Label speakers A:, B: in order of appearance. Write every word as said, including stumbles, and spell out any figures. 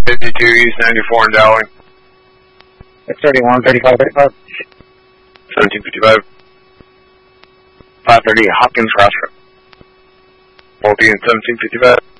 A: fifty-two East ninety-four in Dowling.
B: six thirty-one, thirty-five, thirty-five.
A: seventeen fifty-five. five thirty Hopkins Crossroad. Multi in seventeen fifty-five.